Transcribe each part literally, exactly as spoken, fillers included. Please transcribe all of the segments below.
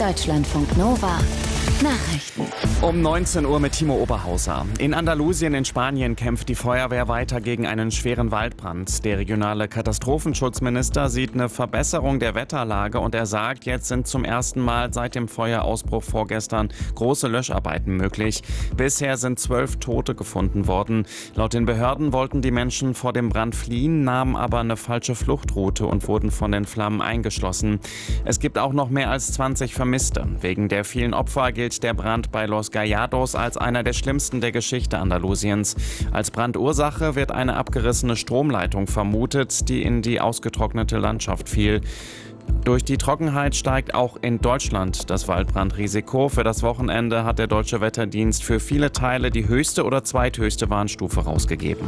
Deutschlandfunk Nova Nachrichten. Um neunzehn Uhr mit Timo Oberhauser. In Andalusien in Spanien kämpft die Feuerwehr weiter gegen einen schweren Waldbrand. Der regionale Katastrophenschutzminister sieht eine Verbesserung der Wetterlage und er sagt, jetzt sind zum ersten Mal seit dem Feuerausbruch vorgestern große Löscharbeiten möglich. Bisher sind zwölf Tote gefunden worden. Laut den Behörden wollten die Menschen vor dem Brand fliehen, nahmen aber eine falsche Fluchtroute und wurden von den Flammen eingeschlossen. Es gibt auch noch mehr als zwanzig Vermisste. Wegen der vielen Opfer gilt der Brand bei Los Gallardos als einer der schlimmsten der Geschichte Andalusiens. Als Brandursache wird eine abgerissene Stromleitung vermutet, die in die ausgetrocknete Landschaft fiel. Durch die Trockenheit steigt auch in Deutschland das Waldbrandrisiko. Für das Wochenende hat der Deutsche Wetterdienst für viele Teile die höchste oder zweithöchste Warnstufe rausgegeben.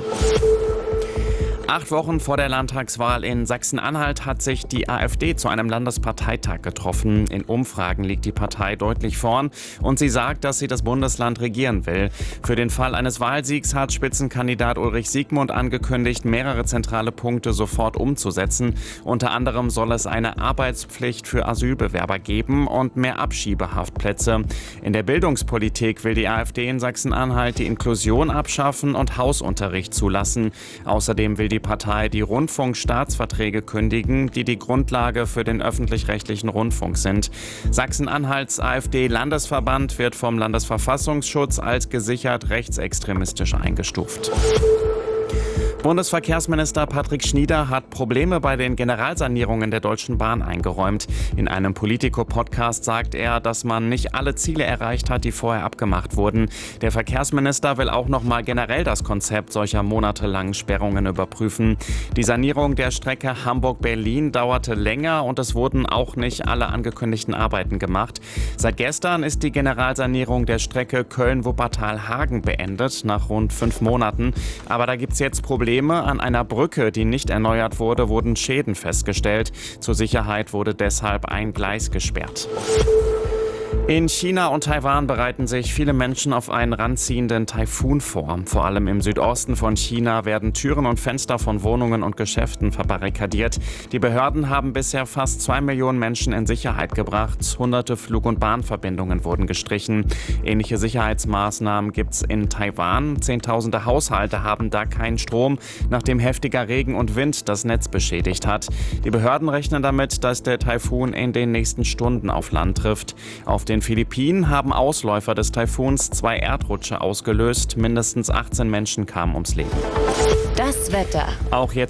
Acht Wochen vor der Landtagswahl in Sachsen-Anhalt hat sich die AfD zu einem Landesparteitag getroffen. In Umfragen liegt die Partei deutlich vorn und sie sagt, dass sie das Bundesland regieren will. Für den Fall eines Wahlsiegs hat Spitzenkandidat Ulrich Siegmund angekündigt, mehrere zentrale Punkte sofort umzusetzen. Unter anderem soll es eine Arbeitspflicht für Asylbewerber geben und mehr Abschiebehaftplätze. In der Bildungspolitik will die AfD in Sachsen-Anhalt die Inklusion abschaffen und Hausunterricht zulassen. Außerdem will die Partei die Rundfunkstaatsverträge kündigen, die die Grundlage für den öffentlich-rechtlichen Rundfunk sind. Sachsen-Anhalts AfD-Landesverband wird vom Landesverfassungsschutz als gesichert rechtsextremistisch eingestuft. Bundesverkehrsminister Patrick Schnieder hat Probleme bei den Generalsanierungen der Deutschen Bahn eingeräumt. In einem Politico-Podcast sagt er, dass man nicht alle Ziele erreicht hat, die vorher abgemacht wurden. Der Verkehrsminister will auch noch mal generell das Konzept solcher monatelangen Sperrungen überprüfen. Die Sanierung der Strecke Hamburg-Berlin dauerte länger und es wurden auch nicht alle angekündigten Arbeiten gemacht. Seit gestern ist die Generalsanierung der Strecke Köln-Wuppertal-Hagen beendet, nach rund fünf Monaten. Aber da gibt es jetzt Probleme. An einer Brücke, die nicht erneuert wurde, wurden Schäden festgestellt. Zur Sicherheit wurde deshalb ein Gleis gesperrt. In China und Taiwan bereiten sich viele Menschen auf einen ranziehenden Taifun vor. Vor allem im Südosten von China werden Türen und Fenster von Wohnungen und Geschäften verbarrikadiert. Die Behörden haben bisher fast zwei Millionen Menschen in Sicherheit gebracht. Hunderte Flug- und Bahnverbindungen wurden gestrichen. Ähnliche Sicherheitsmaßnahmen gibt es in Taiwan. Zehntausende Haushalte haben da keinen Strom, nachdem heftiger Regen und Wind das Netz beschädigt hat. Die Behörden rechnen damit, dass der Taifun in den nächsten Stunden auf Land trifft. Auf den Philippinen haben Ausläufer des Taifuns zwei Erdrutsche ausgelöst. Mindestens achtzehn Menschen kamen ums Leben. Das Wetter. Auch jetzt